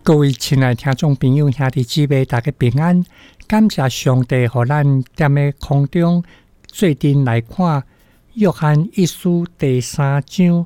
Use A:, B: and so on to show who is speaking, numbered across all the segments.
A: 各位亲爱听众朋友、兄弟姊妹，大家平安！感谢上帝，让咱在空中最近来看约翰一书第3章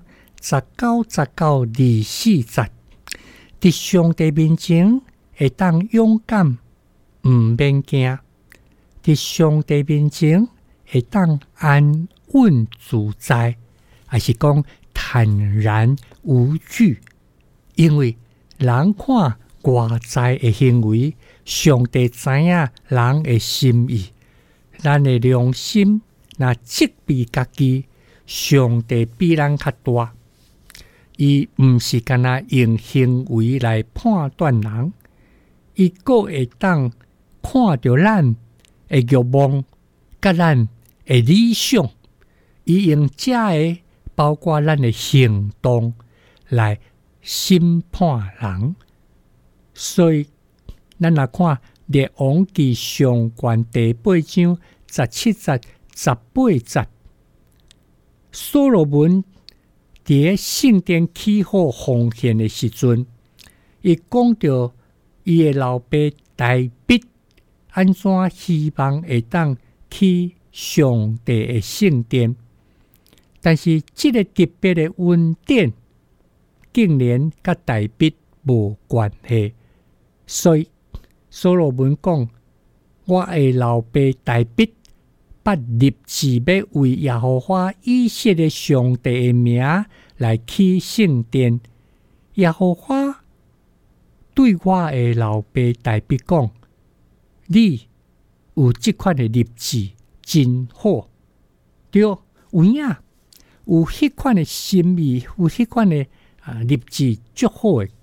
A: 19、19、24节。在上帝面前会当勇敢，唔免惊；在上帝面前会当安稳自在，还是讲坦然无惧，因为人看外在的行为，上帝知影人的心意。咱的良心若责备家己，上帝比咱较大。伊毋是干那用行为来判断人，伊阁会当看到咱的欲望，甲咱的理想。伊用这个包括咱的行动来审判人，所以咱来看《列王记上卷》第8章17节、18节，所罗门伫圣殿起好奉献的时阵，伊讲到伊的老爸大卫安怎希望会当去上帝的圣殿，但是这个特别的恩典竟然甲大卫无关系，所以所罗门讲：我的老爸大卫捌立志要为耶和华以色列上帝的名来起圣殿。耶和华对我的老爸大卫讲：你有这款的立志真好，对，有影，有迄款的心意，有迄款的立志足好的。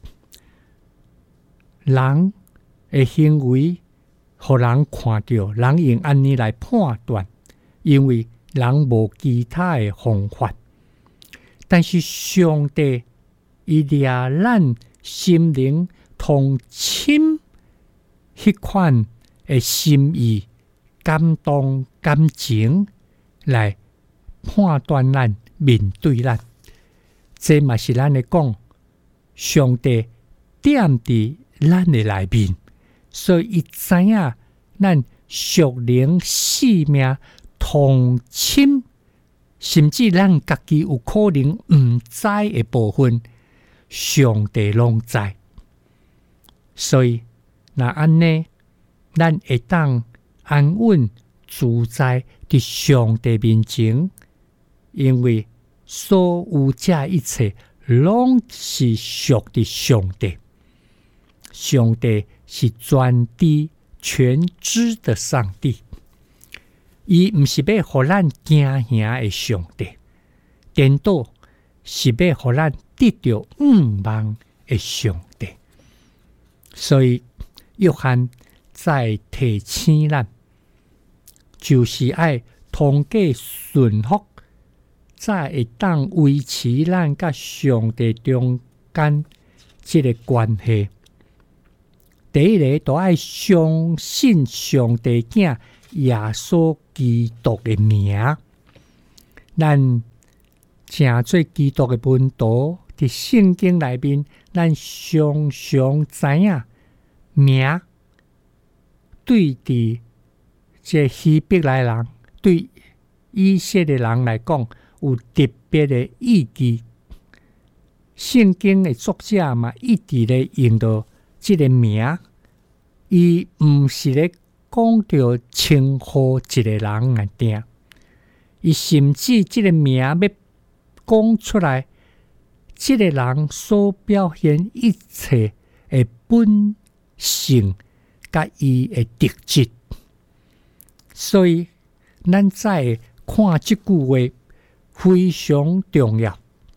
A: 人的行为互人看到，人用安尼来判断，因为人无其他的方法。但是上帝伊掠咱心灵同深迄款的心意、感动、感情来判断咱、面对咱。这嘛是咱的讲，上帝踮伫咱的内面，所以伊知影咱属灵性命同深，甚至咱家己有可能毋知的部分，上帝拢知。所以若安尼，咱会当安稳自在伫上帝面前，因为所有这一切拢是属伫上帝。上帝是全知全知的上帝，伊毋是要互咱惊吓的上帝，颠倒是要互咱得到愿望的上帝。所以约翰在提醒咱，就是爱通过顺服，才会当维持咱甲上帝中间这个关系。第一个，就爱相信上帝囝耶稣基督的名。咱正做基督的门徒，伫圣经内面，咱常常知影名对伫这希伯来人、对以色列人来讲，有特别的意义。圣经的作者嘛，一直咧用到这个名，伊毋是咧讲到称呼一个人来定，伊甚至这个名要讲出来，这个人所表现一切的本性，甲伊的特质。所以，咱再看这句话非常重要。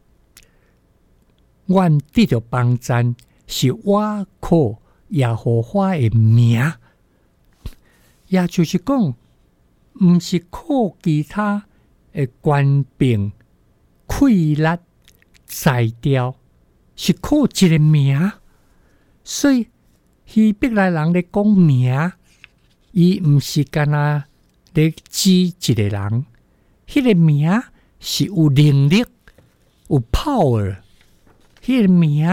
A: 阮得到帮助，是我靠耶和华的名，也就是讲，毋是靠其他的官兵、溃力、材料，是靠一个名。所以，希伯来人咧讲名，伊毋是干那咧指一个人，迄个名是有能力、有 power。迄个名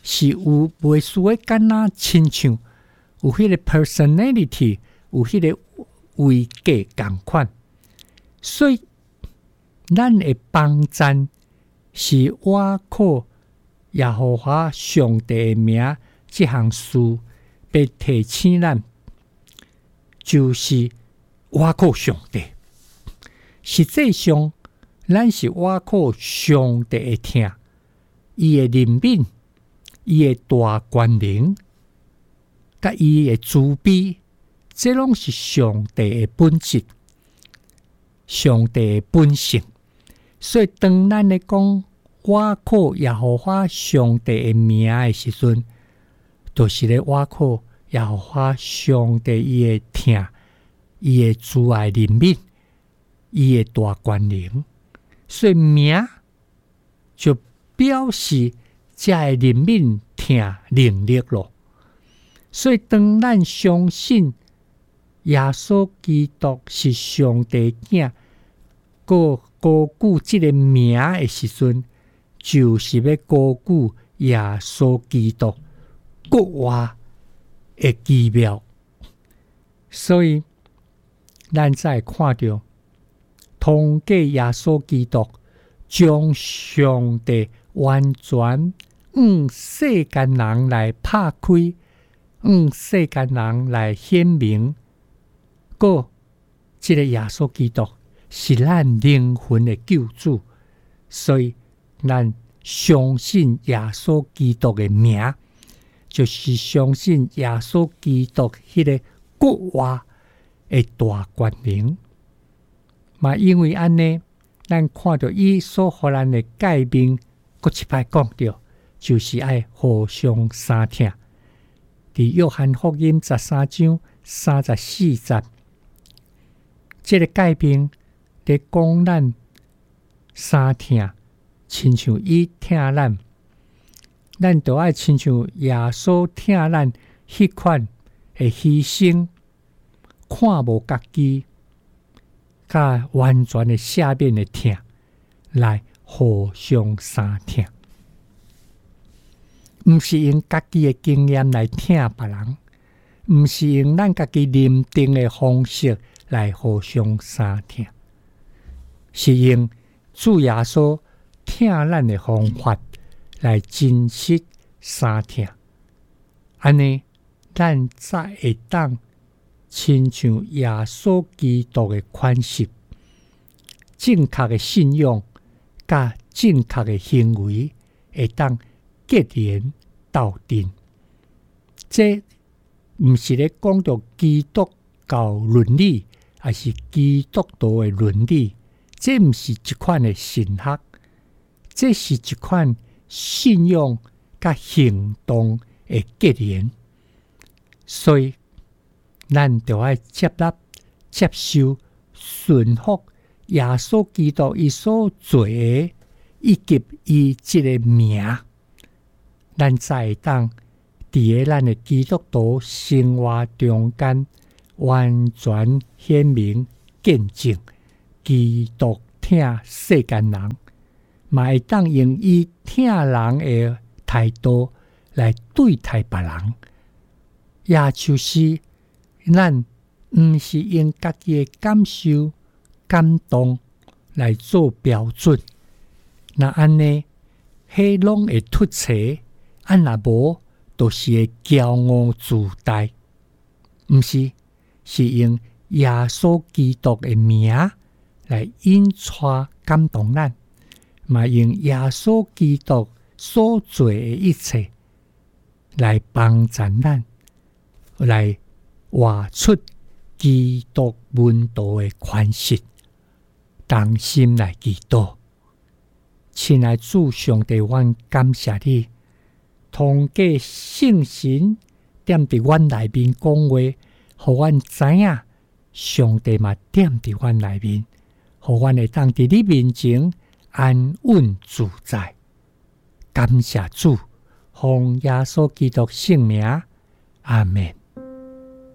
A: 是有袂输的敢若亲像有迄个 personality， 有迄个位格同款。所以咱的帮赞是我靠耶和华上帝的名这项事被提醒咱，就是我靠上帝。实际上，咱是我靠上帝的听，伊的怜悯，伊的大权能，甲伊的慈悲，这拢是上帝的本质，上帝的本性。所以，当咱咧讲我靠耶和华上帝的名的时阵，就是咧我靠耶和华上帝伊的听，伊的慈爱怜悯，伊的大权能。所以名就表示这个怜悯听能力咯。所以当咱相信耶稣基督是上帝囝，高举这个名的时阵，就是要高举耶稣基督国外的奇妙。所以咱才看到通过耶稣基督将上帝完全世间人来拍开，世间人来显明，个这个耶稣基督是咱灵魂的救主。所以咱相信耶稣基督的名，就是相信耶稣基督迄个国外的大权能。嘛，因为安尼，咱看到伊所互咱的诫命，搁一摆讲到，就是爱互相相听。伫约翰福音13章34节，这个诫命伫讲咱相听，亲像伊听咱，咱就爱亲像耶稣听咱迄款的牺牲，看无家己。甲完全的下面的听来互相相听，毋是用家己的经验来听别人，毋是用咱家己认定的方式来互相相听，是用主耶稣听咱的方法来真实相听。安尼，咱才会当亲像耶稣基督的款式，正确的信仰甲正确的行为会当结连斗阵。这毋是咧讲到基督教伦理，还是基督徒的伦理？这毋是一款的神学，这是一款信仰甲行动的结连。所以咱就要接纳、接受、顺服耶稣基督伊所做的，以及伊这个名，咱才会当伫个咱的基督徒生活中间，完全显明见证基督听世间人，嘛会当用伊听人的态度来对待别人，也就是咱毋是用家己的感受、感动来做标准，那安尼，迄拢会突切；安若无，就是会骄傲自大。毋是，是用耶稣基督的名来引带感动咱，嘛用耶稣基督所做的一切来帮助咱，来活出基督门徒的款式，同心来祈祷。亲爱主上帝，阮感谢你，通过圣神踮伫阮内面讲话，互阮知影上帝嘛踮伫阮内面，互阮会当伫你面前安稳自在。感谢主，奉耶稣基督圣名，阿们。